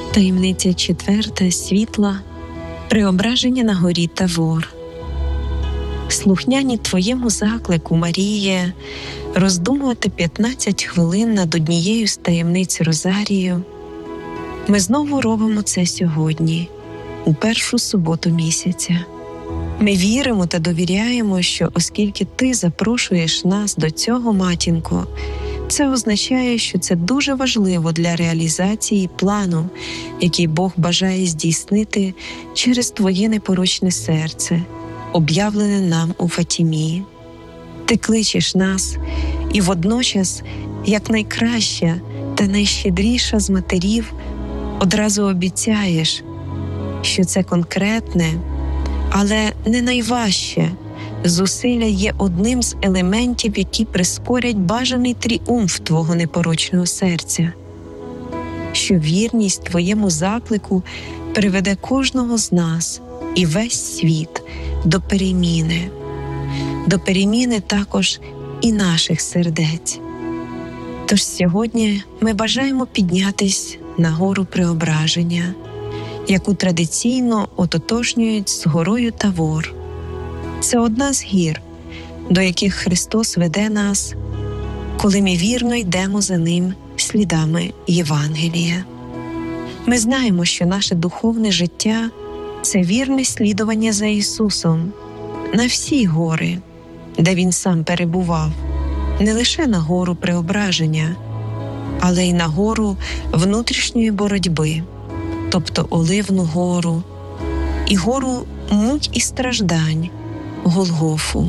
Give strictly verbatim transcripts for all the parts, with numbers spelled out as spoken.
Таємниця четверта, світла, преображення на горі Тавор. Слухняні Твоєму заклику, Маріє, роздумувати п'ятнадцять хвилин над однією з таємниць Розарію, ми знову робимо це сьогодні, у першу суботу місяця. Ми віримо та довіряємо, що оскільки Ти запрошуєш нас до цього, Матінко, це означає, що це дуже важливо для реалізації плану, який Бог бажає здійснити через Твоє непорочне серце, об'явлене нам у Фатімі. Ти кличеш нас і водночас, як найкраща та найщедріша з матерів, одразу обіцяєш, що це конкретне, але не найважче зусилля є одним з елементів, які прискорять бажаний тріумф Твого непорочного серця, що вірність Твоєму заклику приведе кожного з нас і весь світ до переміни, до переміни також і наших сердець. Тож сьогодні ми бажаємо піднятись на гору Преображення, яку традиційно ототожнюють з горою Тавор. Це одна з гір, до яких Христос веде нас, коли ми вірно йдемо за Ним слідами Євангелія. Ми знаємо, що наше духовне життя – це вірне слідування за Ісусом на всі гори, де Він сам перебував, не лише на гору Преображення, але й на гору внутрішньої боротьби, тобто Оливну гору, і гору мук і страждань, Голгофу.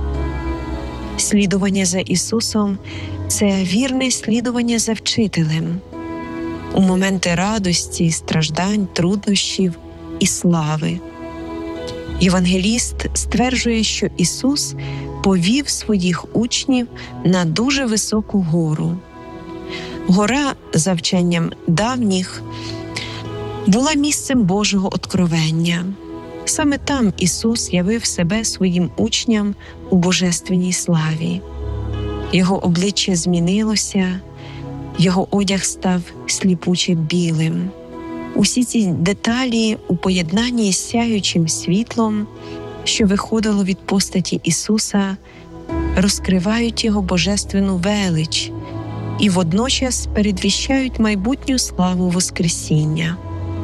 Слідування за Ісусом – це вірне слідування за вчителем у моменти радості, страждань, труднощів і слави. Євангеліст стверджує, що Ісус повів своїх учнів на дуже високу гору. Гора, за вченням давніх, була місцем Божого откровення. Саме там Ісус явив себе своїм учням у божественній славі. Його обличчя змінилося, його одяг став сліпуче білим. Усі ці деталі у поєднанні з сяючим світлом, що виходило від постаті Ісуса, розкривають Його божественну велич і водночас передвіщають майбутню славу Воскресіння.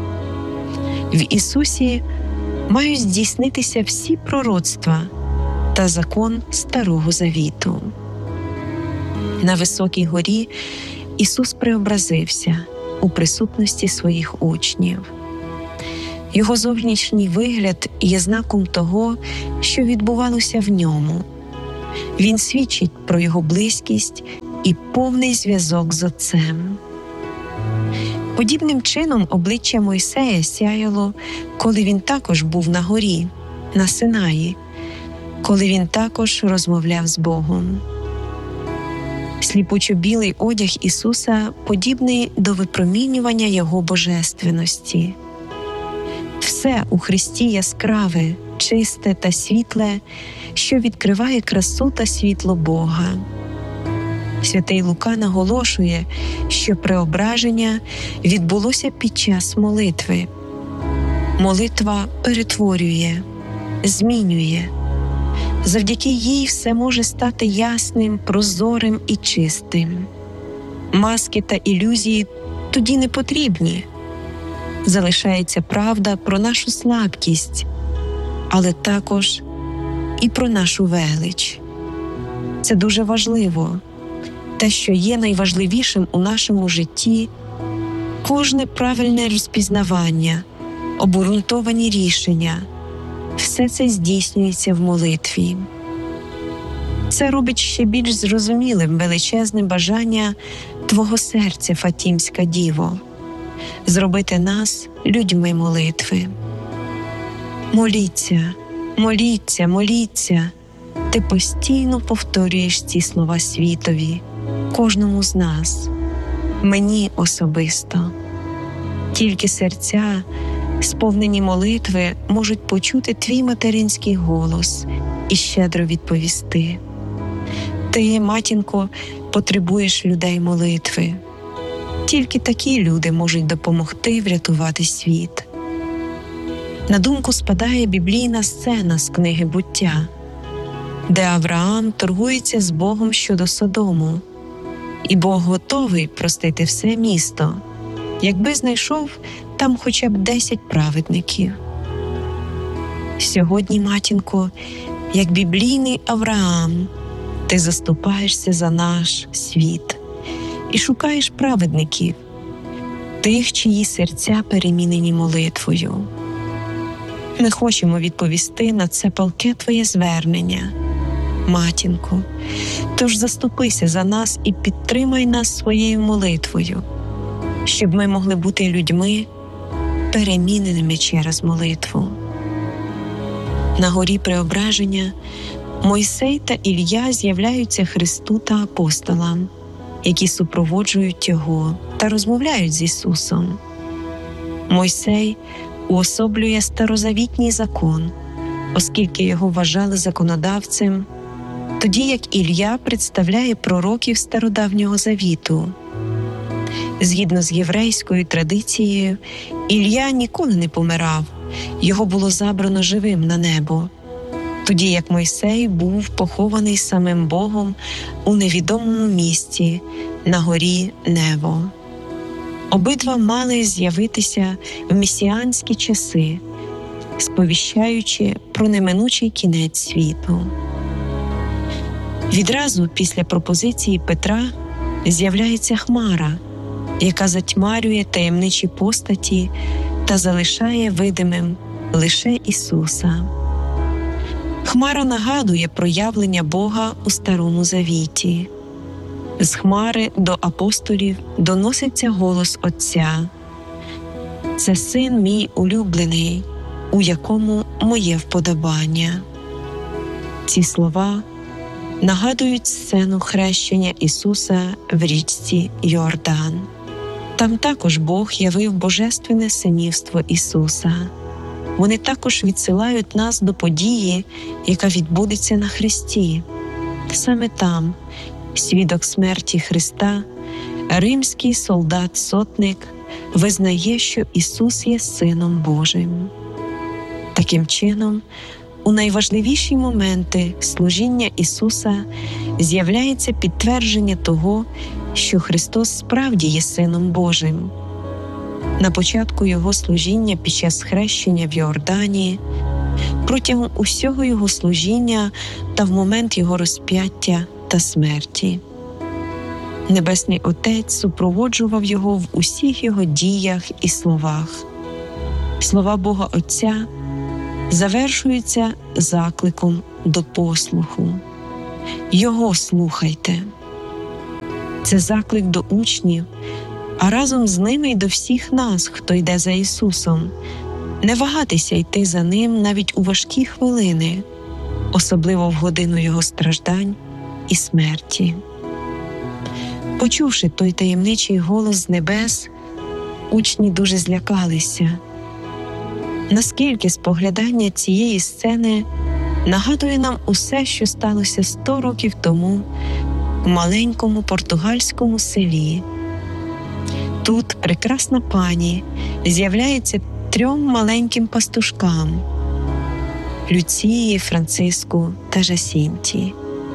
В Ісусі мають здійснитися всі пророцтва та закон Старого Завіту. На високій горі Ісус преобразився у присутності своїх учнів. Його зовнішній вигляд є знаком того, що відбувалося в ньому. Він свідчить про його близькість і повний зв'язок з Отцем. Подібним чином обличчя Мойсея сяяло, коли він також був на горі, на Синаї, коли він також розмовляв з Богом. Сліпучо-білий одяг Ісуса подібний до випромінювання Його божественності. Все у Христі яскраве, чисте та світле, що відкриває красу та світло Бога. Святий Лука наголошує, що преображення відбулося під час молитви. Молитва перетворює, змінює. Завдяки їй все може стати ясним, прозорим і чистим. Маски та ілюзії тоді не потрібні. Залишається правда про нашу слабкість, але також і про нашу велич. Це дуже важливо. Те, що є найважливішим у нашому житті, кожне правильне розпізнавання, обґрунтовані рішення – все це здійснюється в молитві. Це робить ще більш зрозумілим величезне бажання Твого серця, Фатімська Діво, зробити нас людьми молитви. Моліться, моліться, моліться. Ти постійно повторюєш ці слова світові, кожному з нас, мені особисто. Тільки серця, сповнені молитви, можуть почути твій материнський голос і щедро відповісти. Ти, матінко, потребуєш людей молитви. Тільки такі люди можуть допомогти врятувати світ. На думку спадає біблійна сцена з книги «Буття», де Авраам торгується з Богом щодо Содому, і Бог готовий простити все місто, якби знайшов там хоча б десять праведників. Сьогодні, матінко, як біблійний Авраам, ти заступаєшся за наш світ і шукаєш праведників, тих, чиї серця перемінені молитвою. Ми хочемо відповісти на це палке твоє звернення, матінко, тож заступися за нас і підтримай нас своєю молитвою, щоб ми могли бути людьми, переміненими через молитву. На горі Преображення Мойсей та Ілля з'являються Христу та апостолам, які супроводжують Його та розмовляють з Ісусом. Мойсей уособлює старозавітній закон, оскільки його вважали законодавцем, тоді як Ілля представляє пророків стародавнього завіту. Згідно з єврейською традицією, Ілля ніколи не помирав, його було забрано живим на небо, тоді як Мойсей був похований самим Богом у невідомому місці на горі Нево. Обидва мали з'явитися в месіанські часи, сповіщаючи про неминучий кінець світу. Відразу після пропозиції Петра з'являється хмара, яка затьмарює таємничі постаті та залишає видимим лише Ісуса. Хмара нагадує про явлення Бога у Старому Завіті. З хмари до апостолів доноситься голос Отця: «Це Син мій улюблений, у якому моє вподобання». Ці слова нагадують сцену хрещення Ісуса в річці Йордан. Там також Бог явив божественне синівство Ісуса. Вони також відсилають нас до події, яка відбудеться на хресті. Саме там, свідок смерті Христа, римський солдат-сотник визнає, що Ісус є Сином Божим. Таким чином, у найважливіші моменти служіння Ісуса з'являється підтвердження того, що Христос справді є Сином Божим. На початку Його служіння під час хрещення в Йордані, протягом усього Його служіння та в момент Його розп'яття та смерті. Небесний Отець супроводжував Його в усіх Його діях і словах. Слова Бога Отця завершуються закликом до послуху. Його слухайте. Це заклик до учнів, а разом з ними й до всіх нас, хто йде за Ісусом, не вагатися йти за Ним навіть у важкі хвилини, особливо в годину Його страждань і смерті. Почувши той таємничий голос з небес, учні дуже злякалися. Наскільки споглядання цієї сцени нагадує нам усе, що сталося сто років тому в маленькому португальському селі. Тут прекрасна пані з'являється трьом маленьким пастушкам – Люції, Франциску та Жасінті.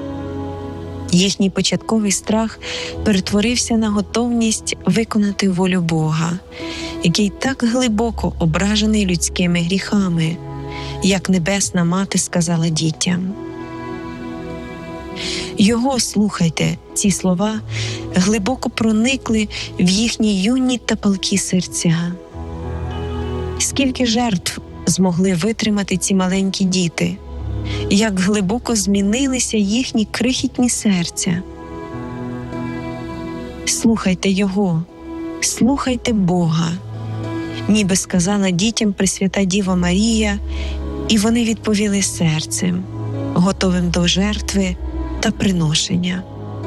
Їхній початковий страх перетворився на готовність виконати волю Бога, який так глибоко ображений людськими гріхами, як Небесна Мати сказала дітям. Його слухайте, ці слова глибоко проникли в їхні юні та палкі серця. Скільки жертв змогли витримати ці маленькі діти, як глибоко змінилися їхні крихітні серця. Слухайте Його, слухайте Бога, ніби сказала дітям Пресвята Діва Марія, і вони відповіли серцем, готовим до жертви та приношення.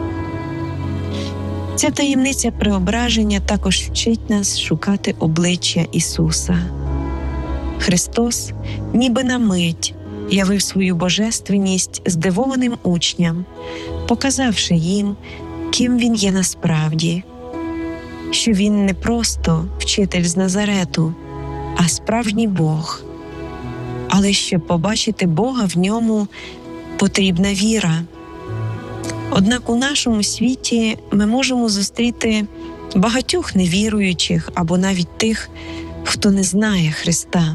Ця таємниця преображення також вчить нас шукати обличчя Ісуса. Христос, ніби на мить, явив свою божественність здивованим учням, показавши їм, ким Він є насправді. що Він не просто вчитель з Назарету, а справжній Бог. Але щоб побачити Бога в ньому, потрібна віра. Однак у нашому світі ми можемо зустріти багатьох невіруючих або навіть тих, хто не знає Христа.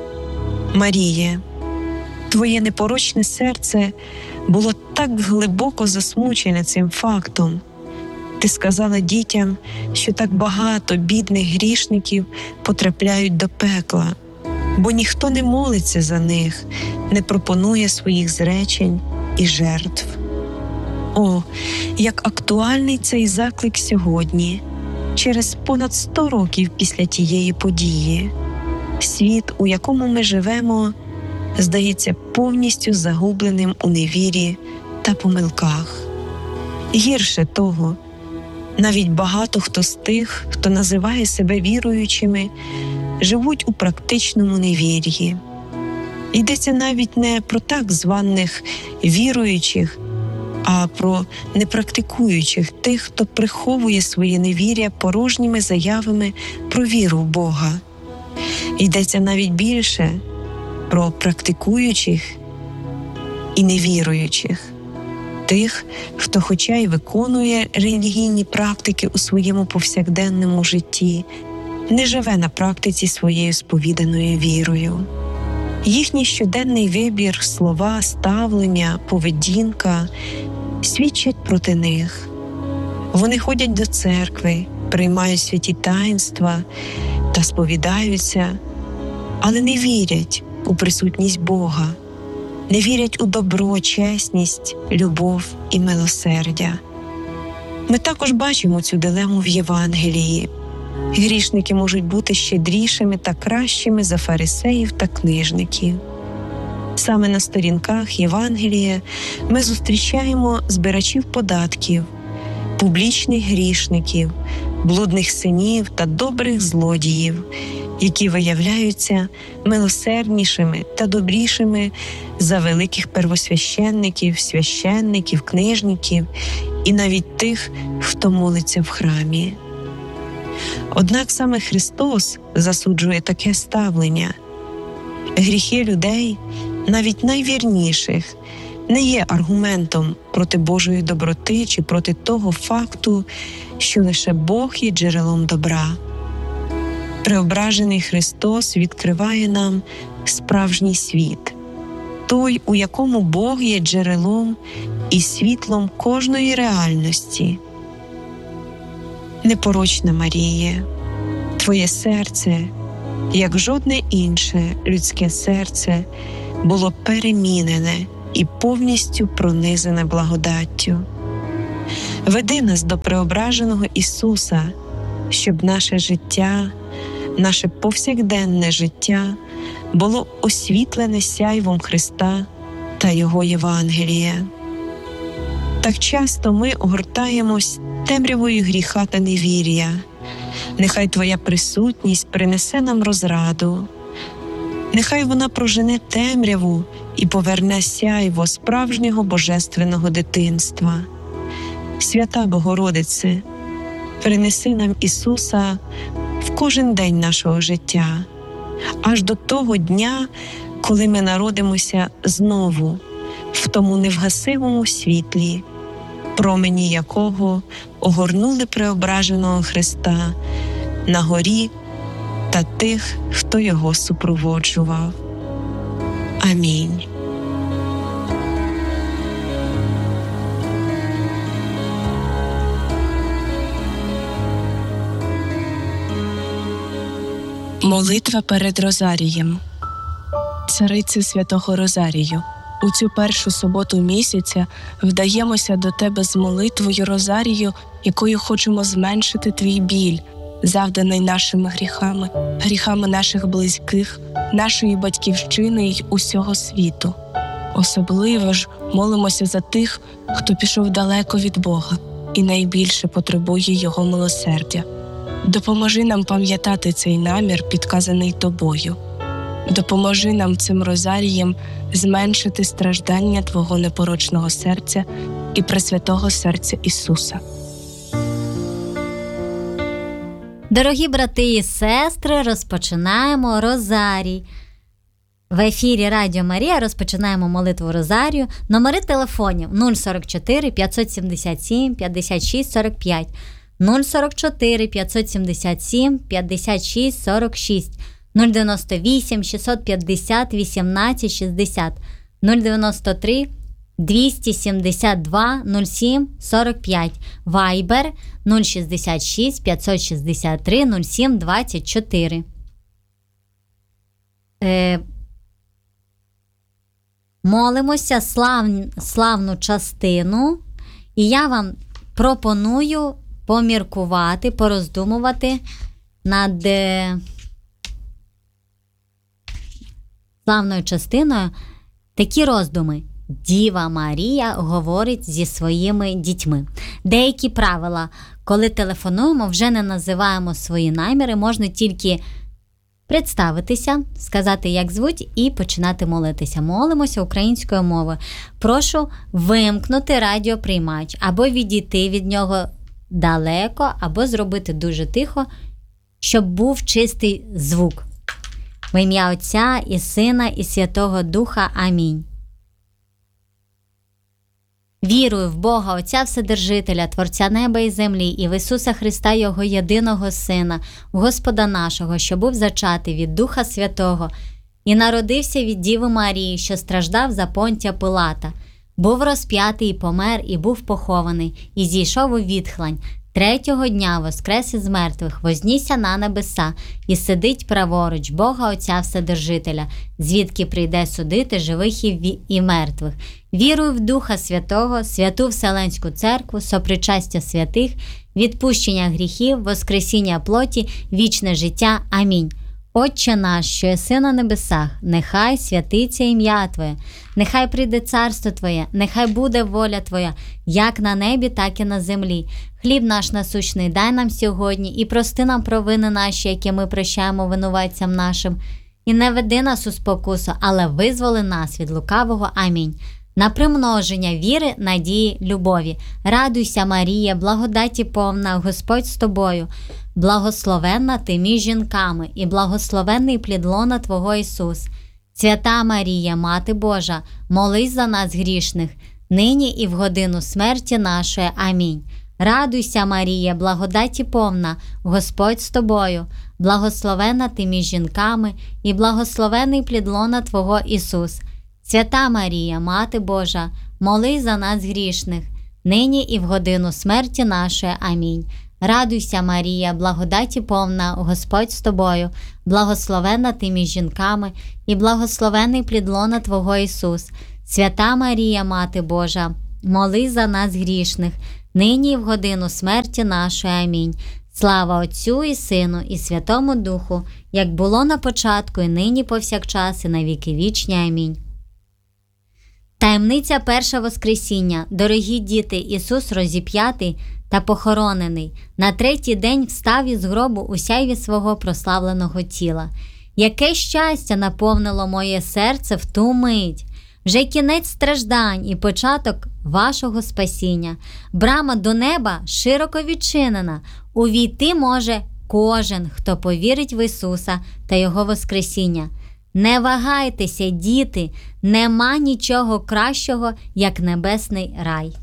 Маріє, твоє непорочне серце було так глибоко засмучене цим фактом. Ти сказала дітям, що так багато бідних грішників потрапляють до пекла, бо ніхто не молиться за них, не пропонує своїх зречень і жертв. О, як актуальний цей заклик сьогодні, через понад сто років після тієї події. Світ, у якому ми живемо, здається повністю загубленим у невірі та помилках. Гірше того, навіть багато хто з тих, хто називає себе віруючими, живуть у практичному невір'ї. Йдеться навіть не про так званих віруючих, а про непрактикуючих, тих, хто приховує своє невір'я порожніми заявами про віру в Бога. Йдеться навіть більше про практикуючих і невіруючих, тих, хто хоча й виконує релігійні практики у своєму повсякденному житті, не живе на практиці своєю сповіданою вірою. Їхній щоденний вибір, слова, ставлення, поведінка свідчать проти них. Вони ходять до церкви, приймають святі таїнства та сповідаються, але не вірять у присутність Бога, не вірять у добро, чесність, любов і милосердя. Ми також бачимо цю дилему в Євангелії. Грішники можуть бути щедрішими та кращими за фарисеїв та книжників. Саме на сторінках Євангелія ми зустрічаємо збирачів податків, публічних грішників, блудних синів та добрих злодіїв, які виявляються милосерднішими та добрішими за великих первосвященників, священників, книжників і навіть тих, хто молиться в храмі. Однак саме Христос засуджує таке ставлення. Гріхи людей, навіть найвірніших, не є аргументом проти Божої доброти чи проти того факту, що лише Бог є джерелом добра. Преображений Христос відкриває нам справжній світ, той, у якому Бог є джерелом і світлом кожної реальності. Непорочна Маріє, твоє серце, як жодне інше людське серце, було перемінене і повністю пронизане благодаттю. Веди нас до преображеного Ісуса, щоб наше життя, наше повсякденне життя було освітлене сяйвом Христа та Його Євангелія. Так часто ми огортаємось темрявою гріха та невір'я. Нехай Твоя присутність принесе нам розраду. Нехай вона прожене темряву і поверне сяйво справжнього божественного дитинства. Свята Богородице, принеси нам Ісуса в кожен день нашого життя, аж до того дня, коли ми народимося знову в тому невгасивому світлі, промені якого огорнули преображеного Христа на горі та тих, хто Його супроводжував. Амінь. Молитва перед Розарієм. Царице святого Розарію, у цю першу суботу місяця вдаємося до Тебе з молитвою Розарію, якою хочемо зменшити Твій біль, завданий нашими гріхами, гріхами наших близьких, нашої батьківщини й усього світу. Особливо ж молимося за тих, хто пішов далеко від Бога і найбільше потребує Його милосердя. Допоможи нам пам'ятати цей намір, підказаний Тобою. Допоможи нам цим розарієм зменшити страждання Твого непорочного серця і пресвятого серця Ісуса. Дорогі брати і сестри, розпочинаємо Розарій. В ефірі Радіо Марія розпочинаємо молитву Розарію. Номери телефонів нуль сорок чотири п'ятсот сімдесят сім п'ятдесят шість сорок п'ять, нуль сорок чотири п'ятсот сімдесят сім п'ятдесят шість сорок шість, нуль дев'яносто вісім шістсот п'ятдесят вісімнадцять шістдесят, нуль дев'яносто три двісті сімдесят два нуль сім сорок п'ять, Вайбер нуль шістдесят шість п'ятсот шістдесят три нуль сім двадцять чотири. Е, молимося слав, славну частину, і я вам пропоную поміркувати, пороздумувати над е, славною частиною такі роздуми. Діва Марія говорить зі своїми дітьми. Деякі правила, коли телефонуємо, вже не називаємо свої наміри, можна тільки представитися, сказати, як звуть, і починати молитися. Молимося українською мовою. Прошу вимкнути радіоприймач, або відійти від нього далеко, або зробити дуже тихо, щоб був чистий звук. В ім'я Отця і Сина і Святого Духа. Амінь. Вірую в Бога, Отця Вседержителя, Творця неба і землі, і в Ісуса Христа, Його єдиного Сина, Господа нашого, що був зачатий від Духа Святого, і народився від Діви Марії, що страждав за Понтія Пилата, був розп'ятий і помер, і був похований, і зійшов у відхлань. Третього дня воскрес із мертвих, вознісся на небеса, і сидить праворуч Бога Отця Вседержителя, звідки прийде судити живих і мертвих. Вірую в Духа Святого, святу Вселенську Церкву, сопричастя святих, відпущення гріхів, воскресіння плоті, вічне життя. Амінь. Отче наш, що єси на небесах, нехай святиться ім'я Твоє, нехай прийде царство Твоє, нехай буде воля Твоя, як на небі, так і на землі. Хліб наш насущний дай нам сьогодні, і прости нам провини наші, які ми прощаємо винуватцям нашим. І не веди нас у спокусу, але визволи нас від лукавого. Амінь. На примноження віри, надії, любові. Радуйся, Марія, благодаті повна, Господь з тобою. Благословенна ти між жінками, і благословенний плід лона Твого Ісус. Свята Марія, Мати Божа, молись за нас грішних, нині і в годину смерті нашої. Амінь. Радуйся, Марія, благодаті повна, Господь з тобою. Благословенна ти між жінками, і благословенний плід лона Твого Ісус. Свята Марія, Мати Божа, молись за нас грішних, нині і в годину смерті нашої. Амінь. Радуйся, Марія, благодаті повна, Господь з тобою, благословенна ти між жінками, і благословенний плід лона Твого Ісус. Свята Марія, Мати Божа, молись за нас грішних, нині і в годину смерті нашої. Амінь. Слава Отцю і Сину, і Святому Духу, як було на початку, і нині повсякчас, і на віки вічні. Амінь. Таємниця перше Воскресіння. Дорогі діти, Ісус розіп'ятий та похоронений, на третій день встав із гробу у сяйві свого прославленого тіла. Яке щастя наповнило моє серце в ту мить! Вже кінець страждань і початок вашого спасіння. Брама до неба широко відчинена. Увійти може кожен, хто повірить в Ісуса та Його Воскресіння. Не вагайтеся, діти, нема нічого кращого, як небесний рай.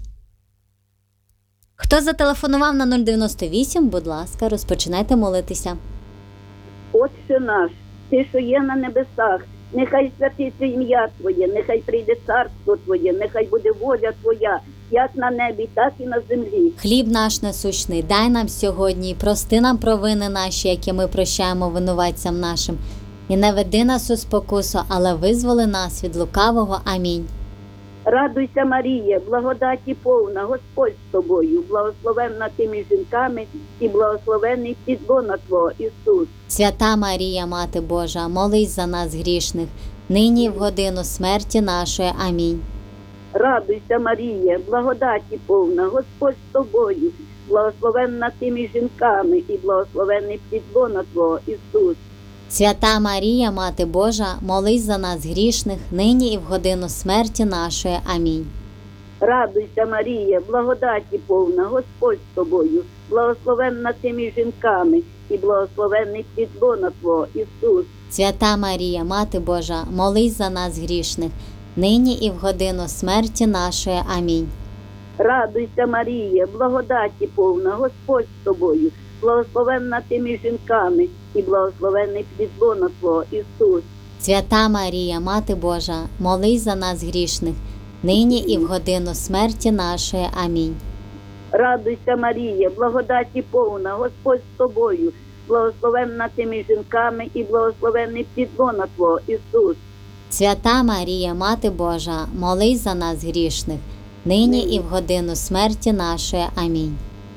Хто зателефонував на нуль дев'яносто вісім, будь ласка, розпочинайте молитися. Отче наш, ти, що є на небесах, нехай святиться ім'я Твоє, нехай прийде царство Твоє, нехай буде воля Твоя, як на небі, так і на землі. Хліб наш насущний дай нам сьогодні, і прости нам провини наші, які ми прощаємо винуватцям нашим. І не веди нас у спокусу, але визволи нас від лукавого. Амінь. Радуйся, Марія, благодаті повна, Господь з тобою, благословенна ти між жінками, і благословенний плід лона Твого Ісус. Свята Марія, Мати Божа, молись за нас грішних, нині і в годину смерті нашої. Амінь. Радуйся, Марія, благодаті повна, Господь з тобою, благословенна ти між жінками, і благословенний плід лона Твого Ісус. Свята Марія, Мати Божа, молись за нас грішних, нині і в годину смерті нашої. Амінь. Радуйся, Марія, благодаті повна, Господь з тобою, благословенна ти між жінками, і благословенний плід лона Твого, Ісус. Свята Марія, Мати Божа, молись за нас грішних, нині і в годину смерті нашої. Амінь. Радуйся, Марія, благодаті повна, Господь з тобою, благословенна ти між жінками, і благословенний плід лона Твого, Ісус. Свята Марія, Мати Божа, молись за нас грішних, нині і в годину смерті нашої. Амінь. Радуйся, Марія, благодаті повна, Господь з тобою, благословенна ти між жінками, і благословенний плід лона Твого, Ісус. Свята Марія, Мати Божа, молись за нас грішних, нині і в годину смерті нашої. Амінь.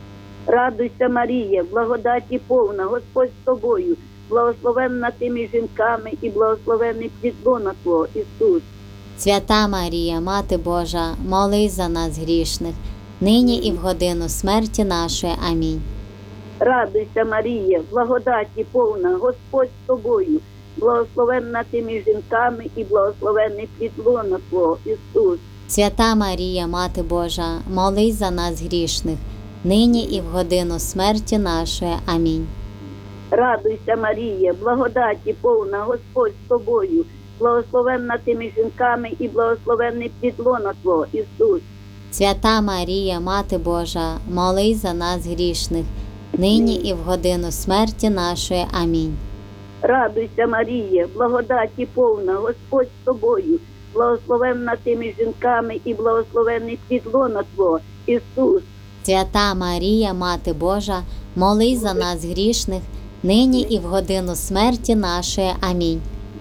Радуйся, Марія, благодаті повна, Господь з тобою, благословенна ти між жінками, і благословенний плід лона Твого, Ісус. Свята Марія, Мати Божа, молись за нас грішних, нині і в годину смерті нашої. Амінь. Радуйся, Марія, благодаті повна, Господь з тобою, благословенна ти між жінками, і благословенний плід лона Твого, Ісус. Свята Марія, Мати Божа, молись за нас грішних, нині і в годину смерті нашої. Амінь. Радуйся, Марія, благодаті повна, Господь з тобою, благословенна ти між жінками, і благословенний плід лона Твого, Ісус. Свята Марія, Мати Божа, молись за нас грішних, нині і в годину смерті нашої. Амінь. Радуйся, Марія, благодаті повна, Господь з тобою, благословенна ти між жінками, і благословенний плід лона Твого, Ісус. Свята Марія, Мати Божа, молись за нас грішних, нині і в годину смерті нашої. Амінь.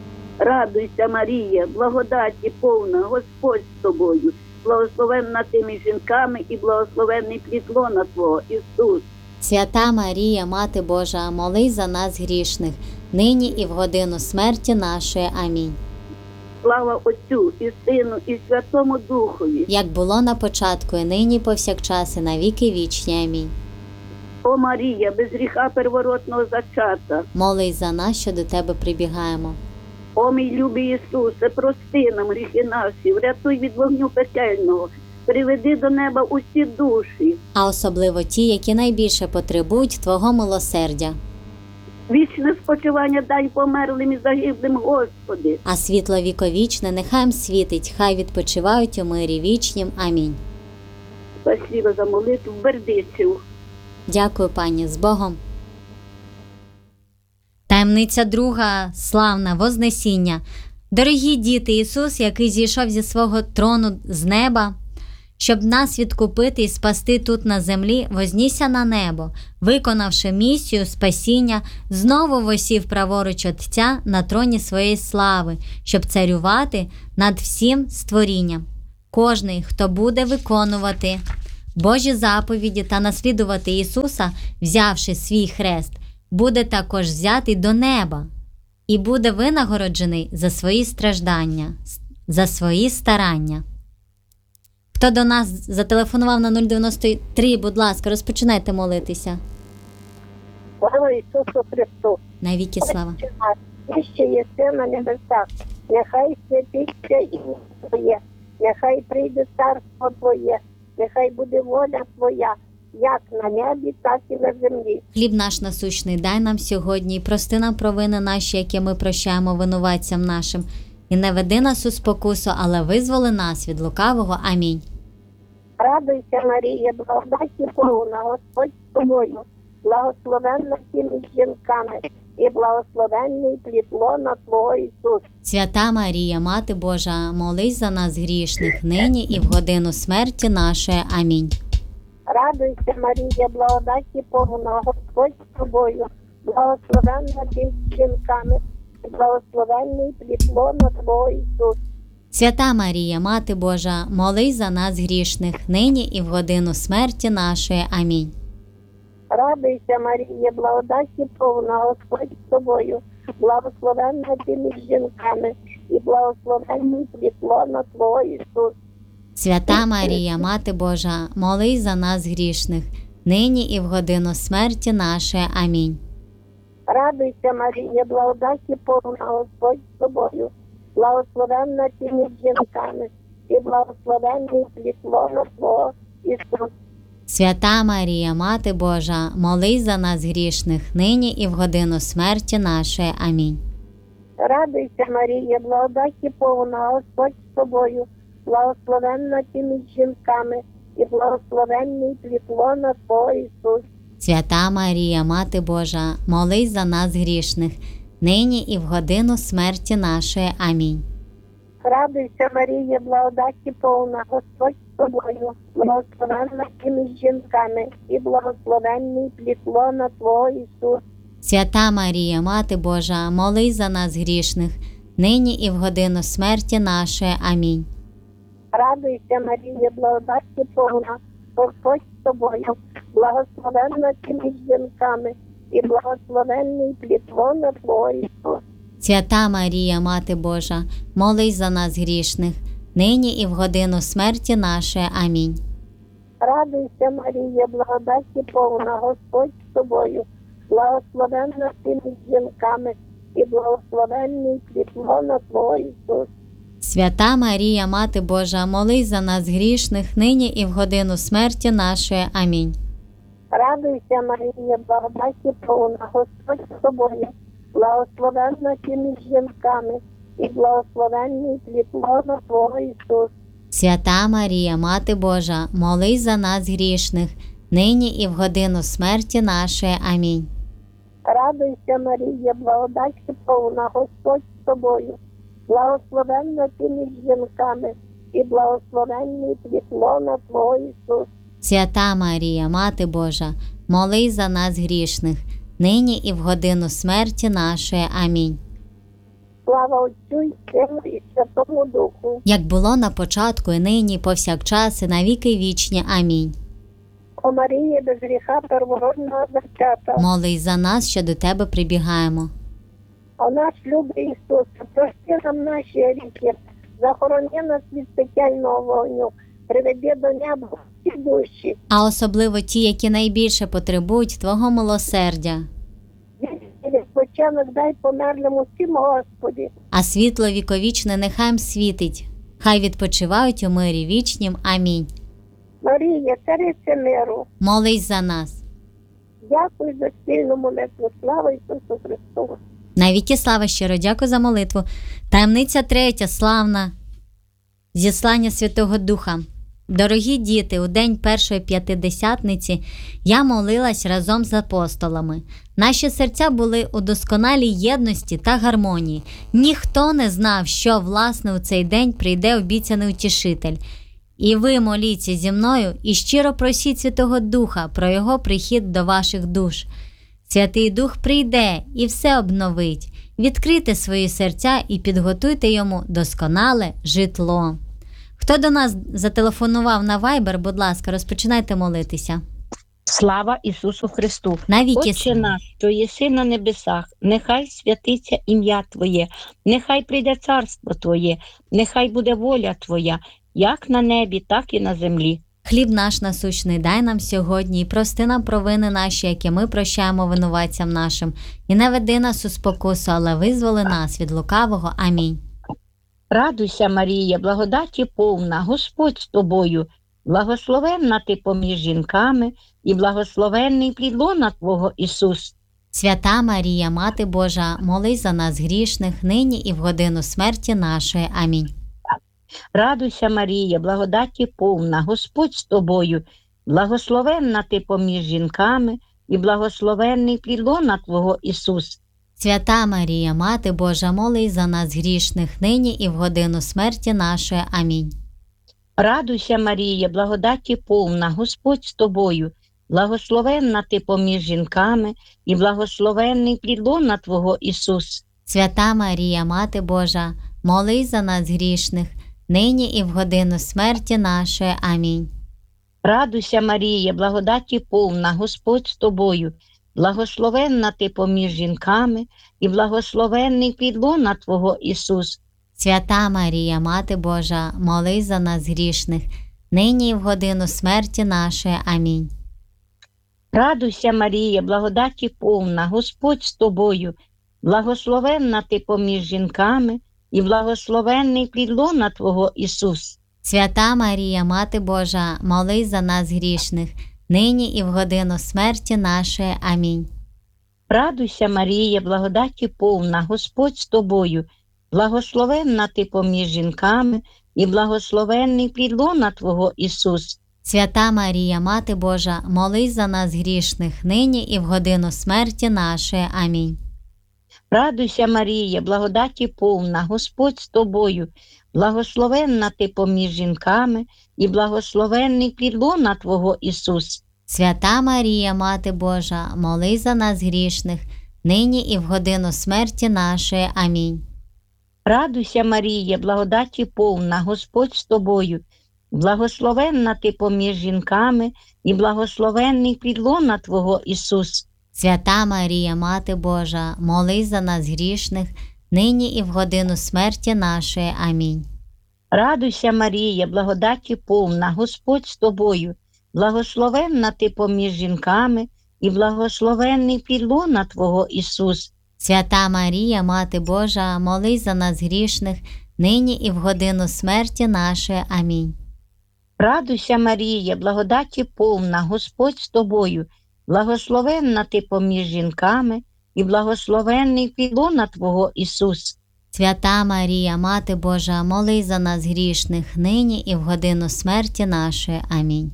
Радуйся, Марія, благодаті повна, Господь з тобою, благословенна ти між жінками, і благословенний плід лона Твого, Ісус. Свята Марія, Мати Божа, молись за нас грішних, нині і в годину смерті нашої. Амінь. Слава Отцю і Сину, і Святому Духові. Як було на початку, і нині, і повсякчас, і на віки вічні. Амінь. О Марія, без гріха первородного зачата. Молись за нас, що до Тебе прибігаємо. О мій любий Ісусе, прости нам гріхи наші, врятуй від вогню пекельного, приведи до неба усі душі. А особливо ті, які найбільше потребують Твого милосердя. Вічне спочивання дай померлим і загиблим, Господи. А світло віковічне нехай їм світить, хай відпочивають у мирі вічнім. Амінь. Спасибо за молитву Бердичів. Дякую, пані, з Богом. Таємниця друга, славна, Вознесіння. Дорогі діти, Ісус, який зійшов зі свого трону з неба, щоб нас відкупити і спасти тут на землі, вознісся на небо, виконавши місію спасіння, знову восів праворуч Отця на троні своєї слави, щоб царювати над всім створінням. Кожний, хто буде виконувати Божі заповіді та наслідувати Ісуса, взявши свій хрест, буде також взятий до неба і буде винагороджений за свої страждання, за свої старання. Хто до нас зателефонував на нуль дев'яносто три, будь ласка, розпочинайте молитися. Слава Ісусу Христу! Навіки слава. Ти ще єси на небесах, нехай святиться ім'я Твоє, нехай прийде царство Твоє, нехай буде воля Твоя, як на небі, так і на землі. Хліб наш насущний дай нам сьогодні, і прости нам провини наші, які ми прощаємо винуватцям нашим. І не веди нас у спокусу, але визволи нас від лукавого. Амінь. Радуйся, Марія, благодаті повна, Господь з тобою, благословенна ти між жінками, і благословенний плід лона Твого, Ісус. Свята Марія, Мати Божа, молись за нас грішних, нині і в годину смерті нашої. Амінь. Радуйся, Марія, благодаті повна, Господь з тобою, благословенна ти між жінками, і благословенний плід лона Твого, Ісус. Свята Марія, Мати Божа, молись за нас грішних, нині і в годину смерті нашої. Амінь. Радуйся, Марія, благодаті повна, Господь з тобою, благословенна ти між жінками, і благословенний плід лона Твого, Ісус. Свята Марія, Мати Божа, молись за нас грішних, нині і в годину смерті нашої. Амінь. Радуйся, Марія, благодаті повна, Господь з тобою, благословенна ти між жінками, і благословенний плід лона Твого, Ісус. Свята Марія, Мати Божа, молись за нас грішних, нині і в годину смерті нашої. Амінь. Радуйся, Марія, благодаті повна, Господь з тобою, благословенна ти між жінками, і благословенний плід лона Твого Ісус. Свята Марія, Мати Божа, молись за нас грішних, нині і в годину смерті нашої. Амінь. Радуйся, Марія, благодаті повна, Господь з тобою, благословенна ти між жінками, і благословенний плід лона Твого Ісус. Свята Марія, Мати Божа, молись за нас грішних, нині і в годину смерті нашої. Амінь. Радуйся, Марія, благодаті повна, Господь з тобою, благословенна ти між жінками, і благословенний плід лона Твого Ісус. Свята Марія, Мати Божа, молись за нас грішних, нині і в годину смерті нашої. Амінь. Радуйся, Марія, благодаті повна, Господь з тобою, благословенна ти між жінками, і благословенний плід лона Твого Ісус. Свята Марія, Мати Божа, молись за нас грішних, нині і в годину смерті нашої. Амінь. Радуйся, Марія, благодаті повна, Господь з тобою, благословенна ти між жінками, і благословенний плід лона Твого Ісус. Свята Марія, Мати Божа, молись за нас грішних, нині і в годину смерті нашої. Амінь. Радуйся, Марія, благодаті повна, Господь з тобою, благословенна ти між жінками, і благословенний плід лона Твого Ісус. Свята Марія, Мати Божа, молись за нас грішних, нині і в годину смерті нашої. Амінь. Слава Отцю і Сину і Святому Духу. Як було на початку, і нині, і повсякчас, і на віки вічні. Амінь. О Марія, без гріха первородного зачата. Молись за нас, що до Тебе прибігаємо. О наш любий Ісус, прости нам наші гріхи, захорони нас від пекельного вогню, приведи до неба всі душі. А особливо ті, які найбільше потребують Твого милосердя. Вічний відпочинок дай померлим усім, Господи. А світло віковічне нехай їм світить. Хай відпочивають у мирі вічнім. Амінь. Марія, цариця миру, Молись за нас. дякую за спільну молитву. Слава Ісусу Христу. Навіки слава, щиро дякую за молитву. Таємниця третя, славна. Зіслання Святого Духа. Дорогі діти, у день першої п'ятидесятниці я молилась разом з апостолами. Наші серця були у досконалій єдності та гармонії. Ніхто не знав, що, власне, у цей день прийде обіцяний утішитель. І ви моліться зі мною і щиро просіть Святого Духа про Його прихід до ваших душ. Святий Дух прийде і все обновить. Відкрийте свої серця і підготуйте йому досконале житло. Хто до нас зателефонував на Viber, будь ласка, розпочинайте молитися. Слава Ісусу Христу! Навіки Отче слава. наш, що єси на небесах, нехай святиться ім'я Твоє, нехай прийде царство Твоє, нехай буде воля Твоя, як на небі, так і на землі. Хліб наш насущний дай нам сьогодні, і прости нам провини наші, які ми прощаємо винуватцям нашим. І не веди нас у спокусу, але визволи нас від лукавого. Амінь. Радуйся, Марія, благодаті повна, Господь з тобою, благословенна ти поміж жінками, і благословенний плід лона Твого Ісус. Свята Марія, Мати Божа, молись за нас грішних, нині і в годину смерті нашої. Амінь. Радуйся, Марія, благодаті повна, Господь з тобою, благословенна ти поміж жінками, і благословенний плід лона Твого Ісус. Свята Марія, Мати Божа, молись за нас грішних, нині і в годину смерті нашої. Амінь. Радуйся, Марія, благодаті повна, Господь з тобою, благословенна ти поміж жінками, і благословенний плід лона Твого Ісус. Свята Марія, Мати Божа, молись за нас грішних, нині і в годину смерті нашої. Амінь. Радуйся, Марія, благодаті повна, Господь з тобою, благословенна ти поміж жінками, і благословенний плід лона Твого Ісус. Свята Марія, Мати Божа, молись за нас грішних, нині і в годину смерті нашої. Амінь. Радуйся, Марія, благодаті повна, Господь з тобою, благословенна ти поміж жінками, і благословенний плід лона Твого Ісус. Свята Марія, Мати Божа, молись за нас грішних, нині і в годину смерті нашої. Амінь. Радуйся, Марія, благодаті повна, Господь з тобою, благословенна ти поміж жінками, і благословенний плід лона Твого, Ісус. Свята Марія, Мати Божа, молись за нас грішних, нині і в годину смерті нашої. Амінь. Радуйся, Марія, благодаті повна, Господь з тобою, благословенна ти поміж жінками, і благословенний плід лона Твого, Ісус. Свята Марія, Мати Божа, молись за нас грішних, нині і в годину смерті нашої. Амінь. Радуйся, Марія, благодаті повна, Господь з тобою, благословенна ти поміж жінками, і благословенний плід лона Твого, Ісус. Свята Марія, Мати Божа, молись за нас грішних, нині і в годину смерті нашої. Амінь. Радуйся, Марія, благодаті повна, Господь з тобою, благословенна ти поміж жінками, і благословенний плід лона Твого, Ісус. Свята Марія, Мати Божа, молись за нас грішних, нині і в годину смерті нашої. Амінь. Радуйся, Марія, благодаті повна, Господь з тобою, благословенна ти поміж жінками, і благословенний плід лона Твого, Ісус. Свята Марія, Мати Божа, молись за нас грішних, нині і в годину смерті нашої. Амінь.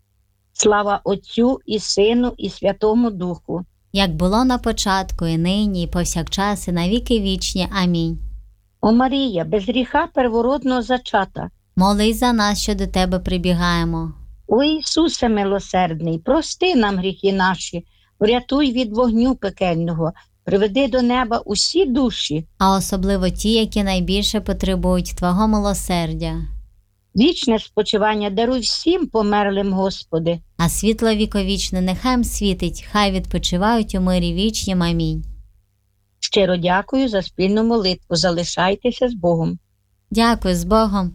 Слава Отцю і Сину, і Святому Духу. Як було на початку, і нині, і повсякчас, і на віки вічні. Амінь. О Марія, без гріха первородного зачата, Молись за нас, що до Тебе прибігаємо. о Ісусе милосердний, прости нам гріхи наші, врятуй від вогню пекельного, приведи до неба усі душі. А особливо ті, які найбільше потребують Твого милосердя. Вічне спочивання даруй всім померлим, Господи. А світло віковічне нехай їм світить, хай відпочивають у мирі вічнім. Амінь. Щиро дякую за спільну молитву. Залишайтеся з Богом. Дякую, з Богом.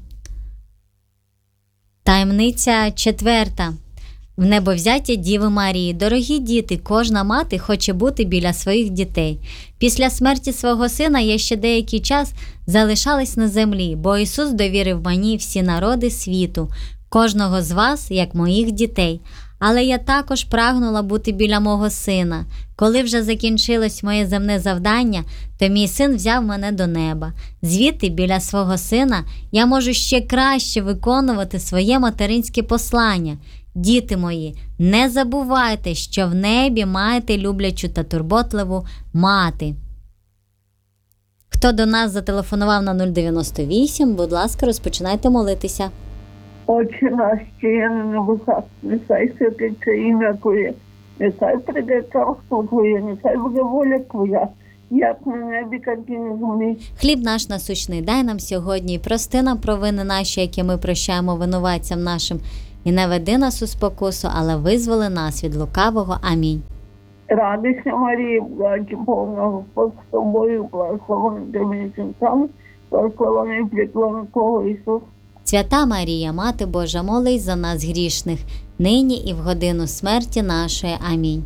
Таємниця четверта. В небовзяття Діви Марії. Дорогі діти, кожна мати хоче бути біля своїх дітей. Після смерті свого сина я ще деякий час залишалась на землі, бо Ісус довірив мені всі народи світу, кожного з вас, як моїх дітей. Але я також прагнула бути біля мого сина. Коли вже закінчилось моє земне завдання, то мій син взяв мене до неба. Звідти, біля свого сина, я можу ще краще виконувати своє материнське послання. Діти мої, не забувайте, що в небі маєте люблячу та турботливу мати. Хто до нас зателефонував на нуль дев'яносто вісім, будь ласка, розпочинайте молитися. Отче наш, що є на небесах, нехай святиться ім'я Твоє, нехай прийде царство Твоє, нехай буде воля Твоя, як на небі, так і на землі. Хліб наш насущний дай нам сьогодні, і прости нам провини наші, які ми прощаємо винуватцям нашим, і не веди нас у спокусу, але визволи нас від лукавого. Амінь. Радуйся, Марія, благодаті повна, Господь з тобою, благословена ти між жінками, благословений плід лона Твого, Ісус. Свята Марія, Мати Божа, молись за нас грішних, нині і в годину смерті нашої. Амінь.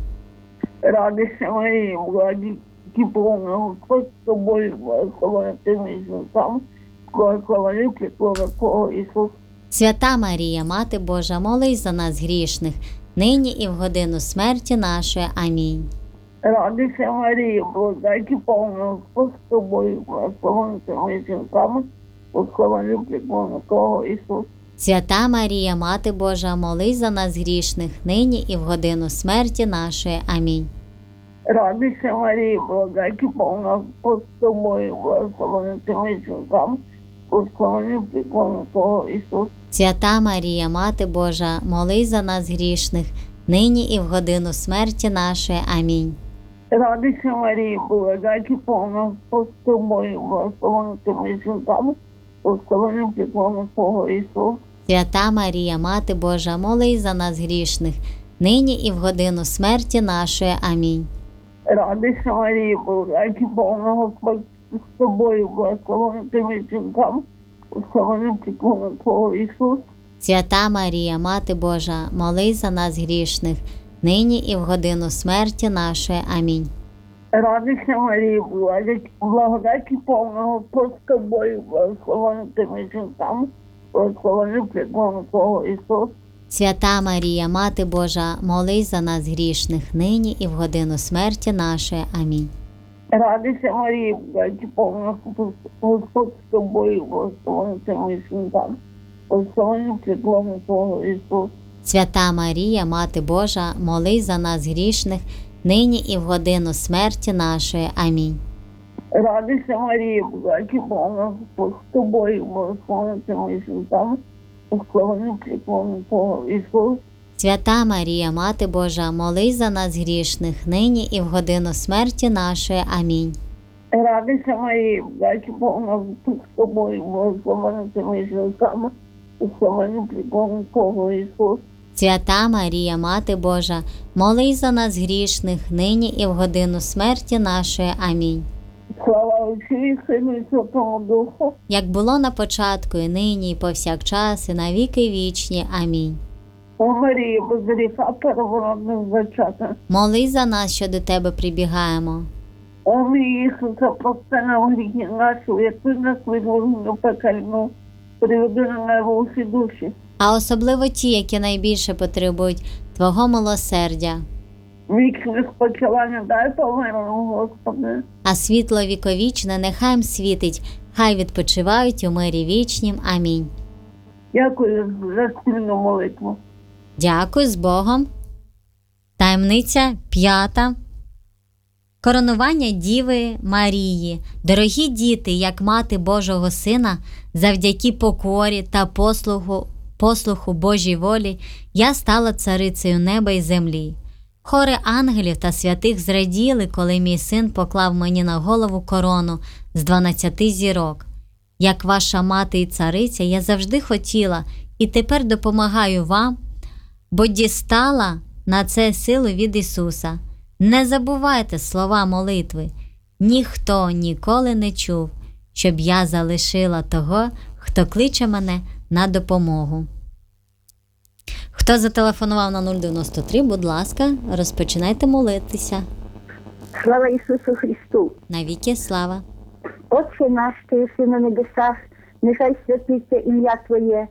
Радуйся, Марія, благодаті повна, Господь з тобою, благословена ти між жінками, благословений плід лона Твого, Ісус. Свята Марія, Мати Божа, молись за нас грішних, нині і в годину смерті нашої. Амінь. Радуйся, Марія, благодаті повна, Господь з тобою, благословена ти між жінками, благословений плід лона Твого, Ісус. Свята Марія, Мати Божа, молись за нас грішних, нині і в годину смерті нашої. Амінь. Радуйся, Марія, благодаті повна, Господь з тобою, благословена ти між жінками, благословений плід лона Твого, Ісус. Свята Марія, Мати Божа, молись за нас грішних, нині і в годину смерті нашої. Амінь. Радуйся, Марія, благодаті повна, Господь з тобою, благословена ти між жінками, благословений плід лона Твого, Ісус. Свята Марія, Мати Божа, молись за нас грішних, нині і в годину смерті нашої. Амінь. Радуйся, Марія, благодаті повна, Господь з тобою, благословена ти між жінками, благословений плід лона Твого, Ісус. Свята Марія, Мати Божа, молись за нас грішних, нині і в годину смерті нашої. Амінь. Радуйся, Марія, благодаті, благодаті повна, Господь з тобою, благословена ти між жінками, благословений плід лона Твого, Ісус. Свята Марія, Мати Божа, молись за нас грішних, нині і в годину смерті нашої. Амінь. Радуйся, Марія, благодаті повна, Господь з тобою, благословена ти між жінками, благословений плід Твого Ісус. Свята Марія, Мати Божа, молись за нас грішних, нині і в годину смерті нашої. Амінь. Радуйся, Марія, благодаті повна, Господь з тобою, благословена ти між жінками, благословений плід Твого Ісус. Свята Марія, Мати Божа, молись за нас грішних, нині і в годину смерті нашої. Амінь. Радуйся, Марія, благодаті повна, Господь з тобою, благословена ти між жінками, благословений плід Твого Ісус. Свята Марія, Мати Божа, молись за нас грішних, нині і в годину смерті нашої. Амінь. Слава Отцю і Сину і Святому Духу. Як було на початку, і нині, і повсякчас, і на віки вічні. Амінь. О Марія, без гріха первородних зачата. Молись за нас, що до Тебе прибігаємо. О мій Ісусе, прости нам гріхи наші, якби нас від вогню пекельну, приведи на небо усі душі. А особливо ті, які найбільше потребують Твого милосердя. Вічне спочивання дай померлому, Господи. А світло віковічне нехай їм світить, хай відпочивають у мирі вічнім. Амінь. Дякую за спільну молитву. Дякую, з Богом. Таємниця п'ята. Коронування Діви Марії. Дорогі діти, як мати Божого Сина, завдяки покорі та послуху, послуху Божій волі, я стала царицею неба і землі. Хори ангелів та святих зраділи, коли мій син поклав мені на голову корону з дванадцяти зірок. Як ваша мати і цариця, я завжди хотіла і тепер допомагаю вам, бо дістала на це силу від Ісуса. Не забувайте слова молитви. Ніхто ніколи не чув, щоб я залишила того, хто кличе мене на допомогу. Хто зателефонував на нуль дев'яносто три, будь ласка, розпочинайте молитися. Слава Ісусу Христу! Навіки слава. Отче наш, ти єси на небесах, нехай святиться ім'я Твоє.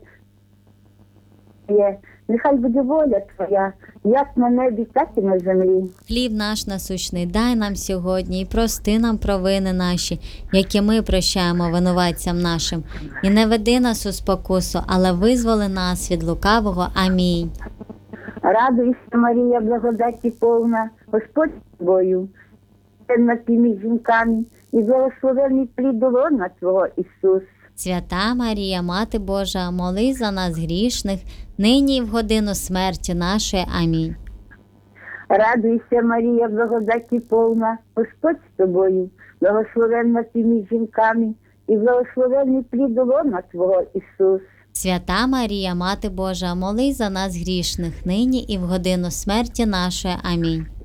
Нехай буде воля Твоя, як на небі, так і на землі. Хліб наш насущний дай нам сьогодні і прости нам провини наші, які ми прощаємо винуватцям нашим. І не веди нас у спокусу, але визволи нас від лукавого. Амінь. Радуйся, Марія, благодаті повна, Господь з тобою, над тими жінками, і благословений плід лона Твого Ісус. Свята Марія, Мати Божа, молись за нас грішних, нині і в годину смерті нашої. Амінь. Радуйся, Марія, благодаті повна, Господь з тобою, благословенна ти між жінками, і благословений плід лона Твого Ісус. Свята Марія, Мати Божа, молись за нас грішних, нині і в годину смерті нашої. Амінь.